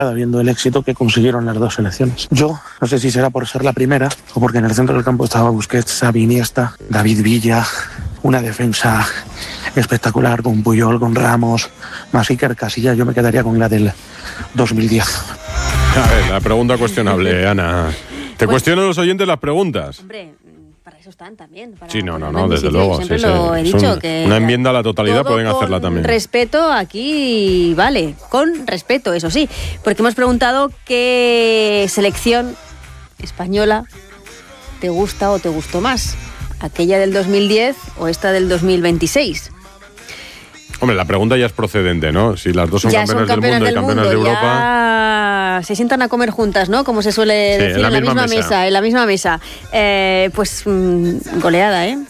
viendo el éxito que consiguieron las dos selecciones. Yo no sé si será por ser la primera o porque en el centro del campo estaba Busquets, Xavi, Iniesta, David Villa, una defensa espectacular con Puyol, con Ramos, más Iker Casillas. Yo me quedaría con la del 2010. A ver, la pregunta cuestionable, Ana. Te cuestiono los oyentes las preguntas. Hombre, para eso están también. Para sí, no, desde luego. Siempre lo he dicho. Que una enmienda a la totalidad pueden hacerla también. Respeto aquí, vale, con respeto, eso sí. Porque hemos preguntado qué selección española te gusta o te gustó más. ¿Aquella del 2010 o esta del 2026? Hombre, la pregunta ya es procedente, ¿no? Si las dos son campeones del mundo y campeones de Europa... Ya se sientan a comer juntas, ¿no? Como se suele decir, en la misma mesa. En la misma mesa. Pues goleada, ¿eh?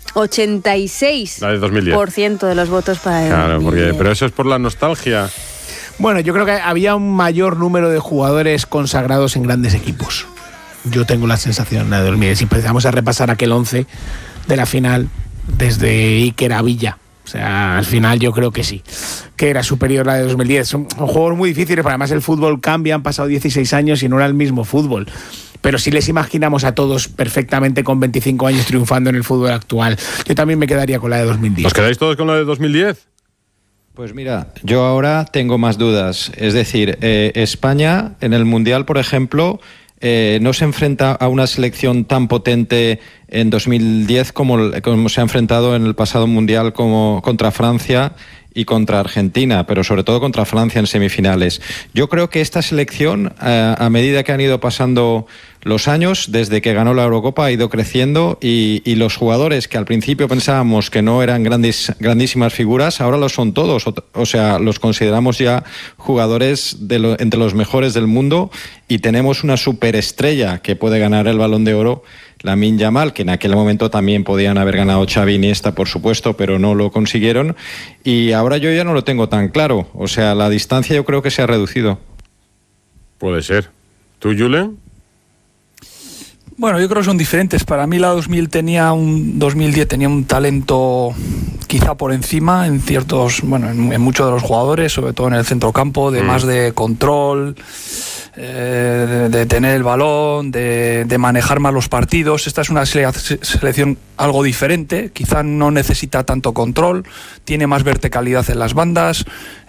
86% de los votos para el 2010. Pero eso es por la nostalgia. Bueno, yo creo que había un mayor número de jugadores consagrados en grandes equipos. Yo tengo la sensación de 2010. Si empezamos a repasar aquel 11 de la final, desde Iker a Villa. O sea, al final yo creo que sí, que era superior a la de 2010. Son juegos muy difíciles, pero además el fútbol cambia, han pasado 16 años y no era el mismo fútbol. Pero sí les imaginamos a todos perfectamente con 25 años triunfando en el fútbol actual. Yo también me quedaría con la de 2010. ¿Os quedáis todos con la de 2010? Pues mira, yo ahora tengo más dudas. Es decir, España en el Mundial, por ejemplo... no se enfrenta a una selección tan potente en 2010 como se ha enfrentado en el pasado Mundial como contra Francia y contra Argentina, pero sobre todo contra Francia en semifinales. Yo creo que esta selección, a medida que han ido pasando los años, desde que ganó la Eurocopa, ha ido creciendo y los jugadores que al principio pensábamos que no eran grandísimas figuras, ahora lo son todos. O sea, los consideramos ya jugadores entre los mejores del mundo y tenemos una superestrella que puede ganar el Balón de Oro, Lamine Yamal, que en aquel momento también podían haber ganado Xavi y Iniesta, por supuesto, pero no lo consiguieron. Y ahora yo ya no lo tengo tan claro. O sea, la distancia yo creo que se ha reducido. Puede ser. ¿Tú, Julen? Bueno, yo creo que son diferentes. Para mí la 2010 tenía un talento quizá por encima en ciertos, en muchos de los jugadores, sobre todo en el centrocampo, de más de control, de tener el balón, de manejar más los partidos. Esta es una selección algo diferente, quizá no necesita tanto control, tiene más verticalidad en las bandas,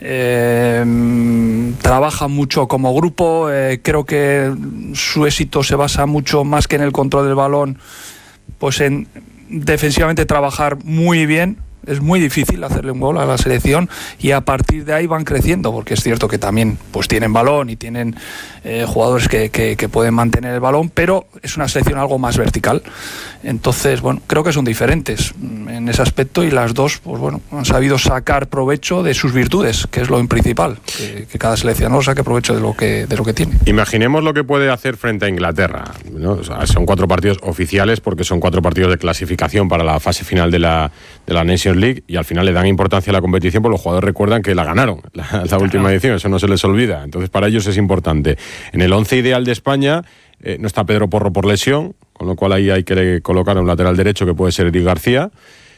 trabaja mucho como grupo. Creo que su éxito se basa mucho más que en el control del balón, pues en defensivamente trabajar muy bien. Es muy difícil hacerle un gol a la selección y a partir de ahí van creciendo, porque es cierto que también pues tienen balón y tienen jugadores que pueden mantener el balón, pero es una selección algo más vertical. Entonces, creo que son diferentes en ese aspecto y las dos han sabido sacar provecho de sus virtudes, que es lo principal, que cada seleccionador saque provecho de lo que tiene. Imaginemos lo que puede hacer frente a Inglaterra, ¿no? O sea, son 4 partidos oficiales porque son 4 partidos de clasificación para la fase final de la Nations League y al final le dan importancia a la competición porque los jugadores recuerdan que la ganaron la última edición, eso no se les olvida. Entonces para ellos es importante. En el 11 ideal de España no está Pedro Porro por lesión, con lo cual ahí hay que colocar a un lateral derecho que puede ser Eric García.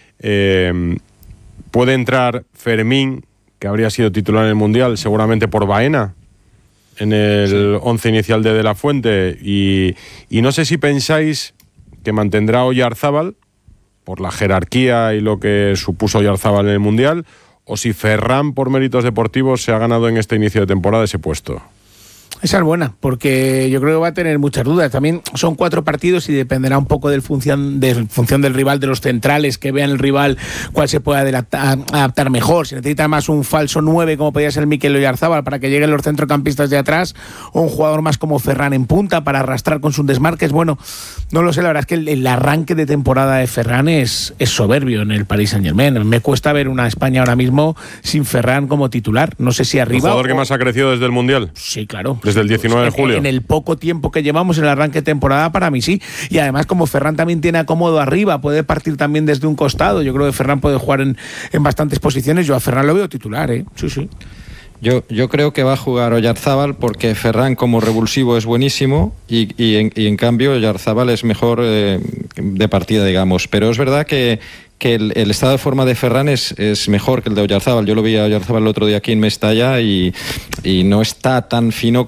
Puede entrar Fermín, que habría sido titular en el Mundial, seguramente por Baena, en el 11 inicial de la Fuente. Y no sé si pensáis que mantendrá Oyarzábal por la jerarquía y lo que supuso Oyarzábal en el Mundial, o si Ferran, por méritos deportivos, se ha ganado en este inicio de temporada ese puesto. Esa es buena, porque yo creo que va a tener muchas dudas. También son 4 partidos y dependerá un poco del función del rival, de los centrales, que vean el rival cuál se puede adaptar mejor. Si necesita más un falso 9, como podría ser Mikel Oyarzábal, para que lleguen los centrocampistas de atrás, o un jugador más como Ferran en punta, para arrastrar con sus desmarques. Bueno, no lo sé, la verdad es que el arranque de temporada de Ferran es soberbio en el Paris Saint-Germain. Me cuesta ver una España ahora mismo sin Ferran como titular. No sé si arriba... ¿El jugador que más ha crecido desde el Mundial? Sí, claro. Desde el 19 de julio. En el poco tiempo que llevamos en el arranque de temporada, para mí sí. Y además, como Ferran también tiene acomodo arriba, puede partir también desde un costado. Yo creo que Ferran puede jugar en bastantes posiciones. Yo a Ferran lo veo titular, ¿eh? Sí. Yo creo que va a jugar Oyarzábal porque Ferran como revulsivo es buenísimo y en cambio Oyarzábal es mejor de partida, digamos. Pero es verdad que que el estado de forma de Ferran es mejor que el de Oyarzábal. Yo lo vi a Oyarzábal el otro día aquí en Mestalla y no está tan fino